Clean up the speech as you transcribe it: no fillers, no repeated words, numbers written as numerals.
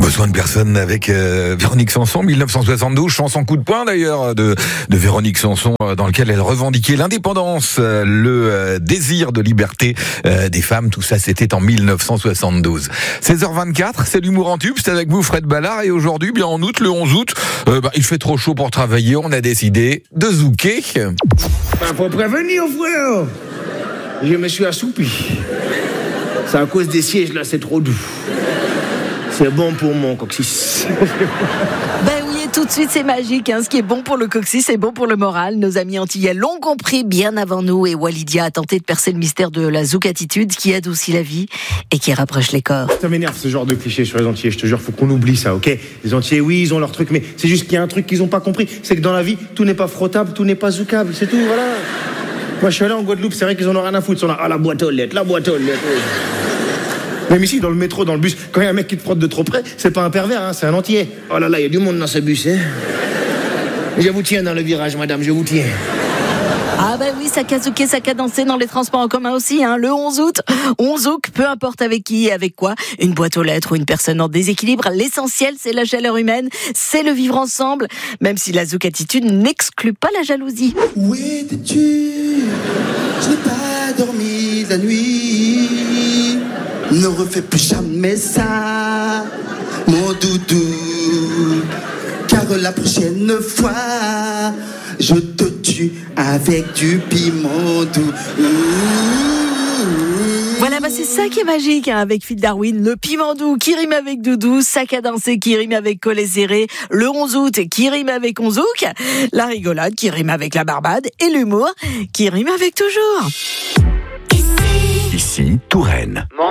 Besoin de personne avec Véronique Sanson, 1972, chanson coup de poing d'ailleurs de Véronique Sanson, dans lequel elle revendiquait l'indépendance, le désir de liberté des femmes. Tout ça, c'était en 1972. 16h24, c'est l'humour en tube, c'est avec vous Fred Ballard, et aujourd'hui, bien en août, le 11 août, il fait trop chaud pour travailler, on a décidé de zouker. Faut prévenir, frère. Je me suis assoupi. C'est à cause des sièges là, c'est trop doux. C'est bon pour mon coccyx. Ben oui, et tout de suite c'est magique, hein. Ce qui est bon pour le coccyx, c'est bon pour le moral. Nos amis antillais l'ont compris bien avant nous, et Walidia a tenté de percer le mystère de la zouk-attitude qui adoucit la vie et qui rapproche les corps. Ça m'énerve ce genre de cliché sur les Antillais, je te jure, faut qu'on oublie ça, ok? Les Antillais, oui, ils ont leur truc, mais c'est juste qu'il y a un truc qu'ils ont pas compris, c'est que dans la vie, tout n'est pas frottable, tout n'est pas zoukable, c'est tout, voilà. Moi je suis allé en Guadeloupe, c'est vrai qu'ils en ont rien à foutre, ils sont là, la boîte aux lettres, Même ici, dans le métro, dans le bus, quand il y a un mec qui te frotte de trop près, c'est pas un pervers, hein, c'est un Antillais. Oh là là, il y a du monde dans ce bus, hein. Je vous tiens dans le virage, madame, je vous tiens. Ah ben oui, ça kazouké, ça dansé dans les transports en commun aussi, hein. Le 11 août, on zouk, peu importe avec qui et avec quoi, une boîte aux lettres ou une personne en déséquilibre, l'essentiel c'est la chaleur humaine, c'est le vivre ensemble, même si la zouk-attitude n'exclut pas la jalousie. Où étais-tu? Je n'ai pas dormi la nuit. Ne refais plus jamais ça, mon doudou, car la prochaine fois, je te tue avec du piment doux. Voilà, c'est ça qui est magique, hein, avec Phil Darwin, le piment doux qui rime avec doudou, sac à danser qui rime avec collet serré, le 11 août qui rime avec on zouk, la rigolade qui rime avec la barbade et l'humour qui rime avec toujours. Ici, Touraine.